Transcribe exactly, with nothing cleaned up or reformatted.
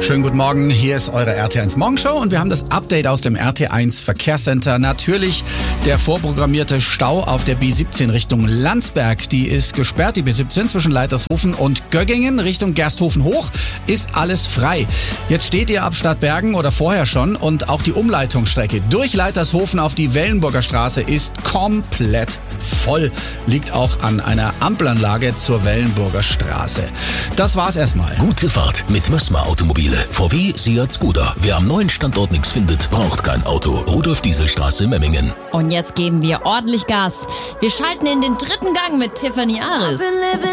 Schönen guten Morgen, hier ist eure R T eins Morgenshow und wir haben das Update aus dem R T eins Verkehrscenter. Natürlich der vorprogrammierte Stau auf der B siebzehn Richtung Landsberg. Die ist gesperrt, die B siebzehn zwischen Leitershofen und Göggingen Richtung Gersthofen hoch ist alles frei. Jetzt steht ihr ab Stadtbergen oder vorher schon und auch die Umleitungsstrecke durch Leitershofen auf die Wellenburger Straße ist komplett voll. Liegt auch an einer Ampelanlage zur Wellenburger Straße. Das war's erstmal. Gute Fahrt mit Mössmer Automobile. V W, Seat, Skoda. Wer am neuen Standort nichts findet, braucht kein Auto. Rudolf-Diesel-Straße, Memmingen. Und jetzt geben wir ordentlich Gas. Wir schalten in den dritten Gang mit Tiffany Aris.